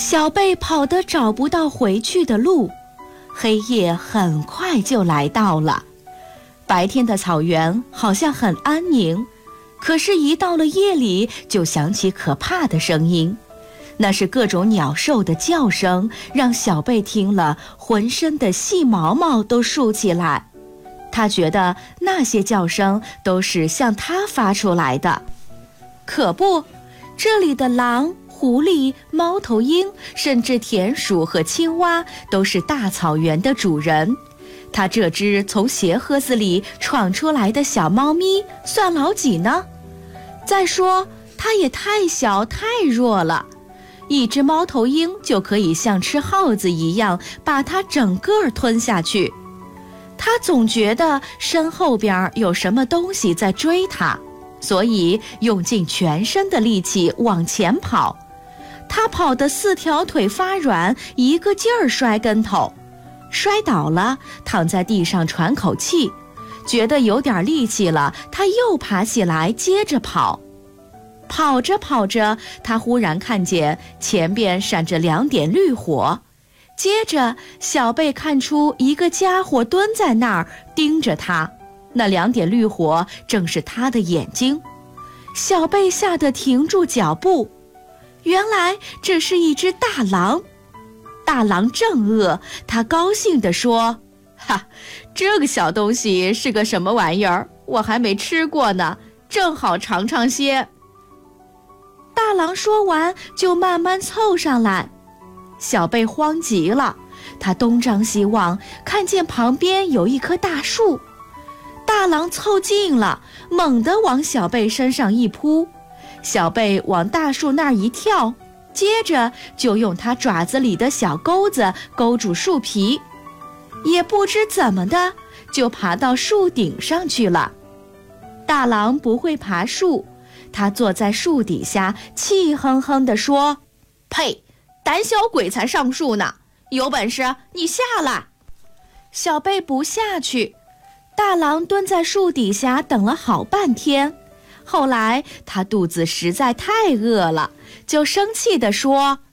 小贝跑得找不到回去的路，黑夜很快就来到了。白天的草原好像很安宁，可是一到了夜里就响起可怕的声音，那是各种鸟兽的叫声，让小贝听了浑身的细毛毛都竖起来。他觉得那些叫声都是向他发出来的。可不，这里的狼、狐狸、猫头鹰，甚至田鼠和青蛙都是大草原的主人。他这只从鞋盒子里闯出来的小猫咪算老几呢？再说它也太小太弱了，一只猫头鹰就可以像吃耗子一样把它整个吞下去。他总觉得身后边有什么东西在追他，所以用尽全身的力气往前跑。他跑得4条腿发软，一个劲儿摔跟头，摔倒了，躺在地上喘口气，觉得有点力气了，他又爬起来接着跑。跑着跑着，他忽然看见前边闪着2点绿火，接着小贝看出一个家伙蹲在那儿盯着他，那2点绿火正是他的眼睛。小贝吓得停住脚步，原来这是一只大狼。大狼正饿，他高兴地说：哈，这个小东西是个什么玩意儿？我还没吃过呢，正好尝尝些。大狼说完就慢慢凑上来，小贝慌极了，他东张西望，看见旁边有一棵大树。大狼凑近了，猛地往小贝身上一扑，小贝往大树那儿一跳，接着就用它爪子里的小钩子勾住树皮，也不知怎么的就爬到树顶上去了。大狼不会爬树，他坐在树底下气哼哼地说：呸，胆小鬼才上树呢，有本事你下来。小贝不下去，大狼蹲在树底下等了好半天，后来他肚子实在太饿了，就生气地说：